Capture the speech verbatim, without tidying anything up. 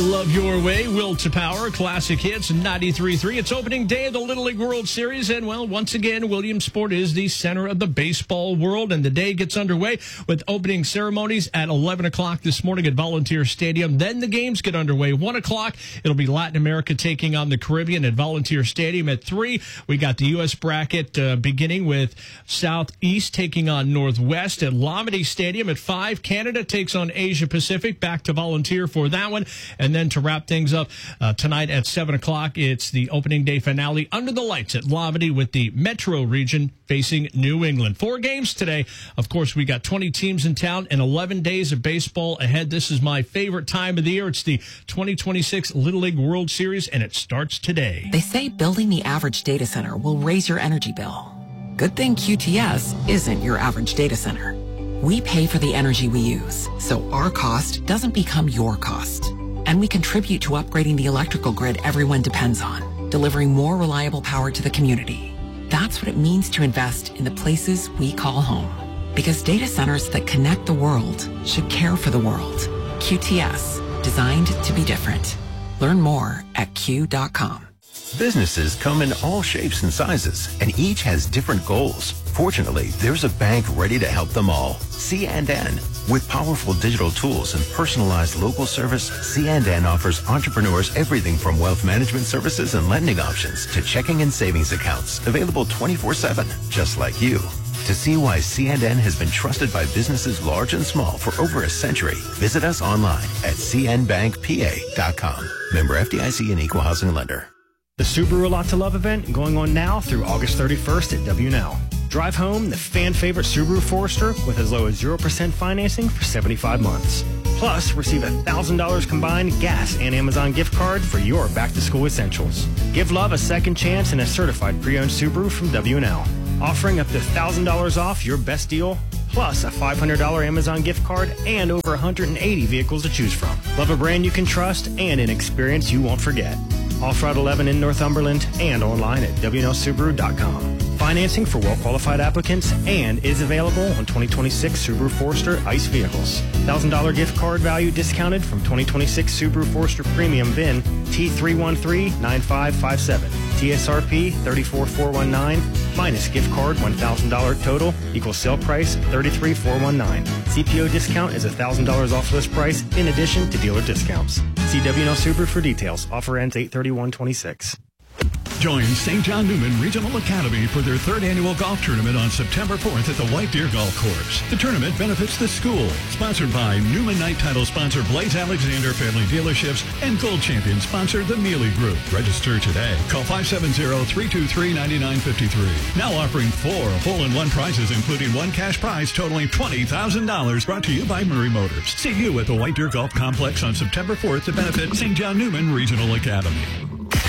Love Your Way, Will to Power, Classic Hits, ninety-three point three. It's opening day of the Little League World Series, and, well, once again, Williamsport is the center of the baseball world, and the day gets underway with opening ceremonies at eleven o'clock this morning at Volunteer Stadium. Then the games get underway. one o'clock, it'll be Latin America taking on the Caribbean at Volunteer Stadium. At three, we got the U S bracket uh, beginning with Southeast taking on Northwest at Lamade Stadium. At five, Canada takes on Asia Pacific. Back to Volunteer for that one. And then to wrap things up uh, tonight at seven o'clock, it's the opening day finale under the lights at Lamade with the Metro region facing New England. Four games today. Of course, we got twenty teams in town and eleven days of baseball ahead. This is my favorite time of the year. It's the twenty twenty-six Little League World Series, and it starts today. They say building the average data center will raise your energy bill. Good thing Q T S isn't your average data center. We pay for the energy we use, so our cost doesn't become your cost. And we contribute to upgrading the electrical grid everyone depends on, delivering more reliable power to the community. That's what it means to invest in the places we call home. Because data centers that connect the world should care for the world. Q T S, designed to be different. Learn more at Q dot com. Businesses come in all shapes and sizes, and each has different goals. Fortunately, there's a bank ready to help them all. C and N. With powerful digital tools and personalized local service, C and N offers entrepreneurs everything from wealth management services and lending options to checking and savings accounts, available twenty-four seven, just like you. To see why C and N has been trusted by businesses large and small for over a century, visit us online at c n bank p a dot com. Member F D I C and Equal Housing Lender. The Subaru A Lot to Love event going on now through August thirty-first at W N L. Drive home the fan-favorite Subaru Forester with as low as zero percent financing for seventy-five months. Plus, receive a one thousand dollars combined gas and Amazon gift card for your back-to-school essentials. Give love a second chance in a certified pre-owned Subaru from W N L. Offering up to one thousand dollars off your best deal, plus a five hundred dollars Amazon gift card and over one hundred eighty vehicles to choose from. Love a brand you can trust and an experience you won't forget. Off Route eleven in Northumberland and online at w n l subaru dot com. Financing for well-qualified applicants and is available on twenty twenty-six Subaru Forester ICE vehicles. one thousand dollars gift card value discounted from twenty twenty-six Subaru Forester Premium V I N T three one three nine five five seven. T S R P three four four one nine minus gift card one thousand dollars total equals sale price thirty-three thousand four hundred nineteen. C P O discount is one thousand dollars off list price in addition to dealer discounts. See W N L Subaru for details. Offer ends eight thirty-one twenty-six. Join Saint John Newman Regional Academy for their third annual golf tournament on September fourth at the White Deer Golf Course. The tournament benefits the school. Sponsored by Newman Night title sponsor Blaze Alexander Family Dealerships and Gold Champion sponsor the Mealy Group. Register today. Call five seven zero, three two three, nine nine five three. Now offering four hole-in-one prizes, including one cash prize totaling twenty thousand dollars. Brought to you by Murray Motors. See you at the White Deer Golf Complex on September fourth to benefit Saint John Newman Regional Academy.